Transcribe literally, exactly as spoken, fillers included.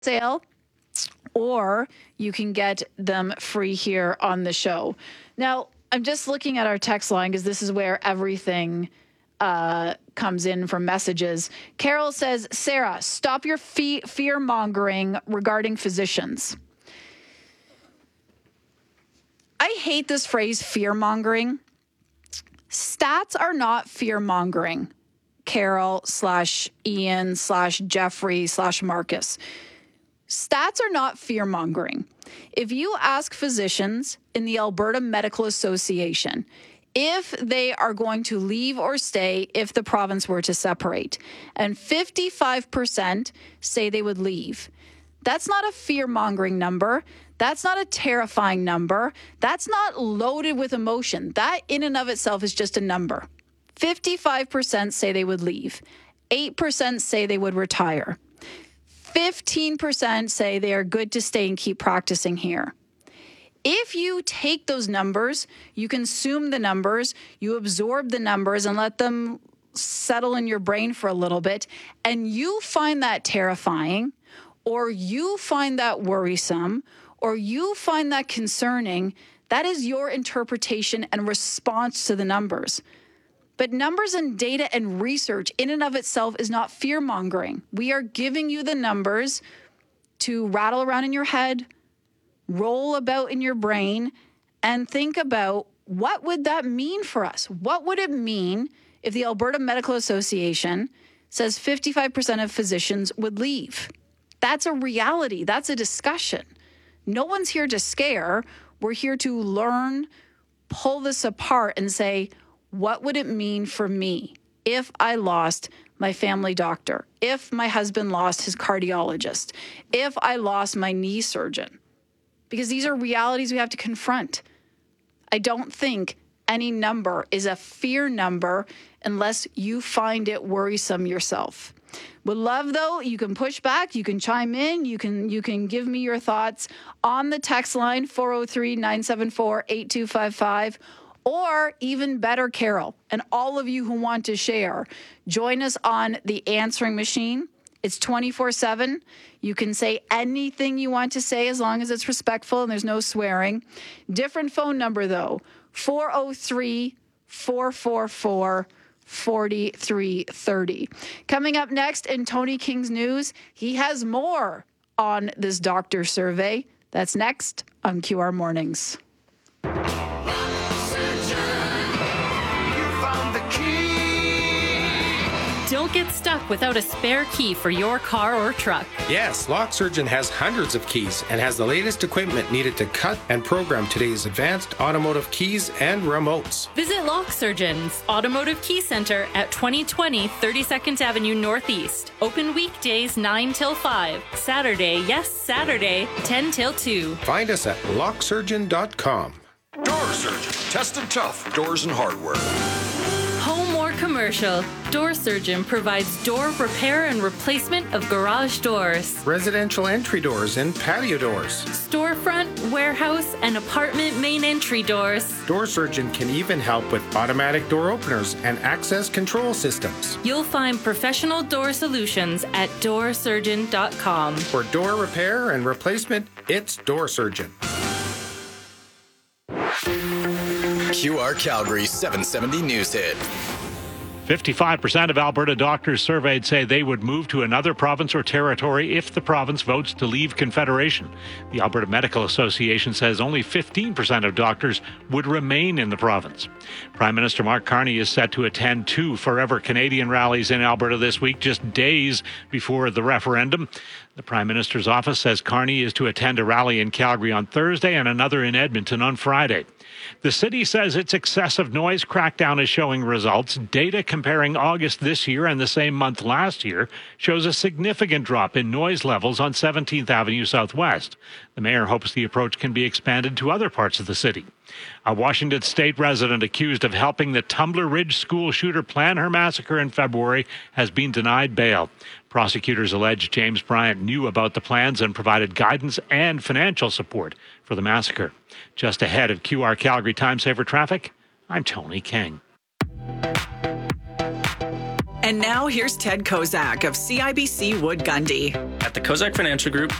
sale, or you can get them free here on the show. Now, I'm just looking at our text line because this is where everything uh, comes in from messages. Carol says, Sarah, stop your fe- fear-mongering regarding physicians. I hate this phrase, fear-mongering. Stats are not fear-mongering. Carol slash Ian slash Jeffrey slash Marcus. Stats are not fear-mongering. If you ask physicians in the Alberta Medical Association if they are going to leave or stay if the province were to separate, and fifty-five percent say they would leave, that's not a fear-mongering number. That's not a terrifying number. That's not loaded with emotion. That in and of itself is just a number. fifty-five percent say they would leave. eight percent say they would retire. fifteen percent say they are good to stay and keep practicing here. If you take those numbers, you consume the numbers, you absorb the numbers and let them settle in your brain for a little bit, and you find that terrifying, or you find that worrisome, or you find that concerning, that is your interpretation and response to the numbers. But numbers and data and research in and of itself is not fear-mongering. We are giving you the numbers to rattle around in your head, roll about in your brain, and think about, what would that mean for us? What would it mean if the Alberta Medical Association says fifty-five percent of physicians would leave? That's a reality. That's a discussion. No one's here to scare. We're here to learn, pull this apart, and say, what would it mean for me if I lost my family doctor, if my husband lost his cardiologist, if I lost my knee surgeon? Because these are realities we have to confront. I don't think any number is a fear number unless you find it worrisome yourself. Would love, though, you can push back, you can chime in, you can you can give me your thoughts on the text line, four oh three, nine seven four, eight two five five. Or even better, Carol, and all of you who want to share, join us on the answering machine. It's twenty-four seven. You can say anything you want to say as long as it's respectful and there's no swearing. Different phone number, though, four oh three, four four four, four three three oh. Coming up next in Tony King's News, he has more on this doctor survey. That's next on Q R Mornings. Don't get stuck without a spare key for your car or truck. Yes, Lock Surgeon has hundreds of keys and has the latest equipment needed to cut and program today's advanced automotive keys and remotes. Visit Lock Surgeon's Automotive Key Center at twenty twenty thirty-second Avenue Northeast. Open weekdays nine till five. Saturday, yes, Saturday, ten till two. Find us at lock surgeon dot com. Door Surgeon. Tested tough doors and hardware. Home or commercial, Door Surgeon provides door repair and replacement of garage doors, residential entry doors and patio doors, storefront, warehouse, and apartment main entry doors. Door Surgeon can even help with automatic door openers and access control systems. You'll find professional door solutions at door surgeon dot com. For door repair and replacement, it's Door Surgeon. Q R Calgary seven seventy News Hit. fifty-five percent of Alberta doctors surveyed say they would move to another province or territory if the province votes to leave Confederation. The Alberta Medical Association says only fifteen percent of doctors would remain in the province. Prime Minister Mark Carney is set to attend two Forever Canadian rallies in Alberta this week, just days before the referendum. The Prime Minister's office says Carney is to attend a rally in Calgary on Thursday and another in Edmonton on Friday. The city says its excessive noise crackdown is showing results. Data comparing August this year and the same month last year shows a significant drop in noise levels on seventeenth Avenue Southwest. The mayor hopes the approach can be expanded to other parts of the city. A Washington state resident accused of helping the Tumbler Ridge school shooter plan her massacre in February has been denied bail. Prosecutors allege James Bryant knew about the plans and provided guidance and financial support for the massacre. Just ahead of Q R Calgary Time Saver Traffic, I'm Tony King. And now here's Ted Kozak of C I B C Wood Gundy. At the Kozak Financial Group,